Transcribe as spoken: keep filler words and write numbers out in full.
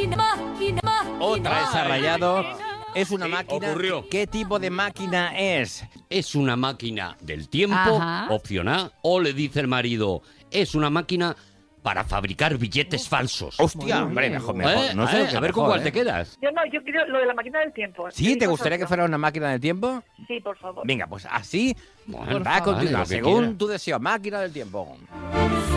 Otra vez ha rayado. Es una Sí, máquina. ocurrió. ¿Qué tipo de máquina es? Es una máquina del tiempo, Ajá. opción A, o le dice el marido, es una máquina para fabricar billetes falsos. Hostia, hombre, mejor, mejor. ¿Eh? No sé, ¿Eh? lo que A ver con mejor, cuál ¿eh? te quedas. Yo no, yo quiero lo de la máquina del tiempo. ¿Sí? ¿Te Digo gustaría que vosotros. fuera una máquina del tiempo? Sí, por favor. Venga, pues así Bueno, va a vale, continuar, lo que según quiera. tu deseo. Máquina del tiempo.